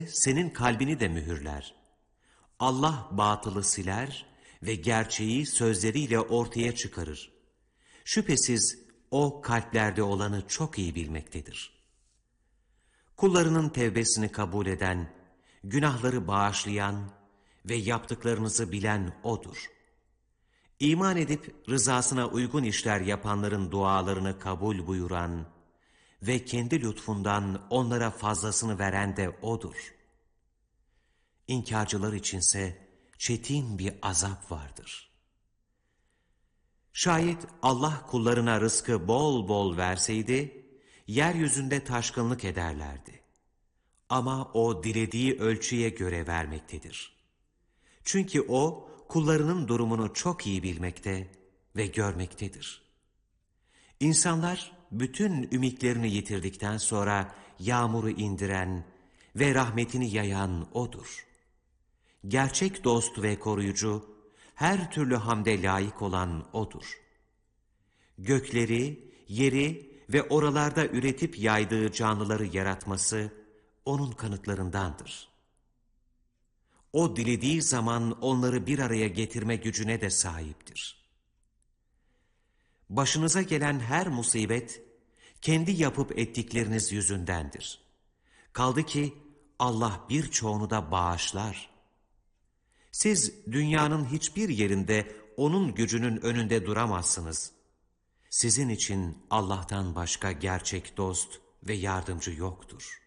senin kalbini de mühürler. Allah batılı siler ve gerçeği sözleriyle ortaya çıkarır. Şüphesiz o kalplerde olanı çok iyi bilmektedir. Kullarının tevbesini kabul eden, günahları bağışlayan ve yaptıklarınızı bilen O'dur. İman edip rızasına uygun işler yapanların dualarını kabul buyuran ve kendi lütfundan onlara fazlasını veren de O'dur. İnkarcılar içinse çetin bir azap vardır. Şayet Allah kullarına rızkı bol bol verseydi, yeryüzünde taşkınlık ederlerdi. Ama O dilediği ölçüye göre vermektedir. Çünkü O kullarının durumunu çok iyi bilmekte ve görmektedir. İnsanlar bütün ümitlerini yitirdikten sonra yağmuru indiren ve rahmetini yayan O'dur. Gerçek dost ve koruyucu, her türlü hamde layık olan O'dur. Gökleri, yeri ve oralarda üretip yaydığı canlıları yaratması O'nun kanıtlarındandır. O dilediği zaman onları bir araya getirme gücüne de sahiptir. Başınıza gelen her musibet, kendi yapıp ettikleriniz yüzündendir. Kaldı ki Allah birçoğunu da bağışlar. Siz dünyanın hiçbir yerinde O'nun gücünün önünde duramazsınız. Sizin için Allah'tan başka gerçek dost ve yardımcı yoktur.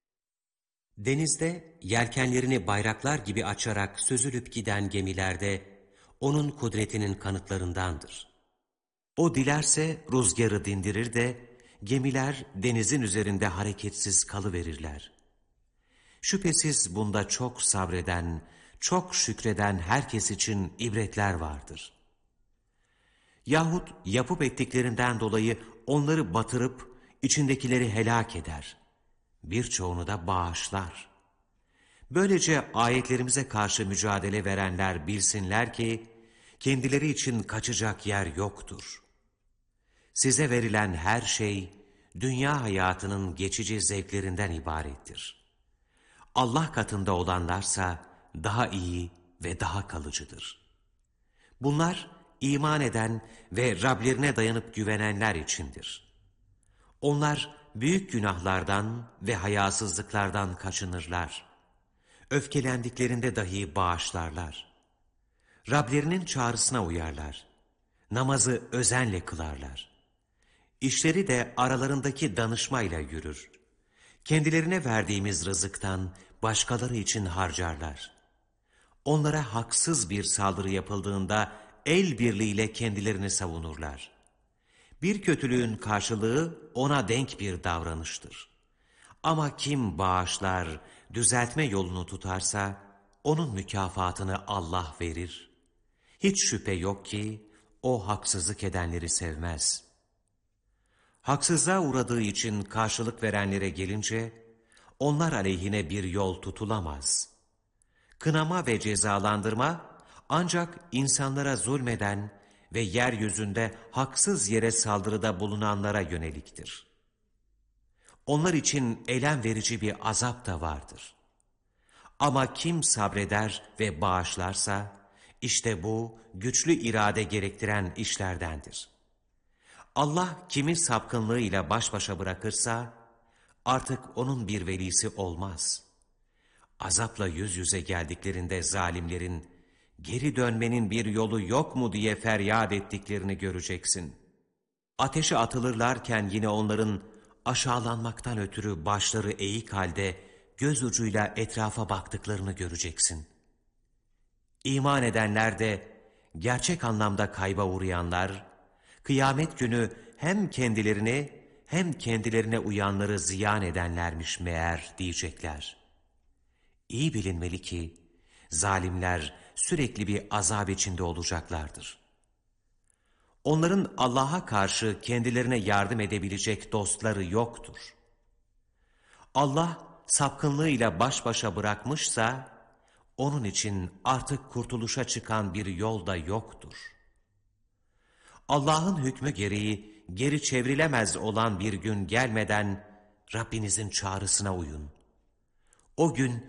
Denizde yelkenlerini bayraklar gibi açarak süzülüp giden gemilerde O'nun kudretinin kanıtlarındandır. O dilerse rüzgarı dindirir de gemiler denizin üzerinde hareketsiz kalıverirler. Şüphesiz bunda çok sabreden, çok şükreden herkes için ibretler vardır. Yahut yapıp ettiklerinden dolayı onları batırıp içindekileri helak eder. Birçoğunu da bağışlar. Böylece ayetlerimize karşı mücadele verenler bilsinler ki kendileri için kaçacak yer yoktur. Size verilen her şey dünya hayatının geçici zevklerinden ibarettir. Allah katında olanlarsa daha iyi ve daha kalıcıdır. Bunlar iman eden ve Rablerine dayanıp güvenenler içindir. Onlar büyük günahlardan ve hayasızlıklardan kaçınırlar. Öfkelendiklerinde dahi bağışlarlar. Rablerinin çağrısına uyarlar. Namazı özenle kılarlar. İşleri de aralarındaki danışmayla yürür. Kendilerine verdiğimiz rızıktan başkaları için harcarlar. Onlara haksız bir saldırı yapıldığında el birliğiyle kendilerini savunurlar. Bir kötülüğün karşılığı ona denk bir davranıştır. Ama kim bağışlar, düzeltme yolunu tutarsa onun mükafatını Allah verir. Hiç şüphe yok ki o haksızlık edenleri sevmez. Haksızlığa uğradığı için karşılık verenlere gelince onlar aleyhine bir yol tutulamaz. Kınama ve cezalandırma ancak insanlara zulmeden ve yeryüzünde haksız yere saldırıda bulunanlara yöneliktir. Onlar için elem verici bir azap da vardır. Ama kim sabreder ve bağışlarsa, işte bu güçlü irade gerektiren işlerdendir. Allah kimi sapkınlığıyla baş başa bırakırsa, artık onun bir velisi olmaz. Azapla yüz yüze geldiklerinde zalimlerin, geri dönmenin bir yolu yok mu diye feryat ettiklerini göreceksin. Ateşe atılırlarken yine onların aşağılanmaktan ötürü başları eğik halde göz ucuyla etrafa baktıklarını göreceksin. İman edenler de gerçek anlamda kayba uğrayanlar, kıyamet günü hem kendilerini hem kendilerine uyanları ziyan edenlermiş meğer diyecekler. İyi bilinmeli ki zalimler sürekli bir azap içinde olacaklardır. Onların Allah'a karşı kendilerine yardım edebilecek dostları yoktur. Allah sapkınlığıyla baş başa bırakmışsa, onun için artık kurtuluşa çıkan bir yol da yoktur. Allah'ın hükmü gereği geri çevrilemez olan bir gün gelmeden Rabbinizin çağrısına uyun. O gün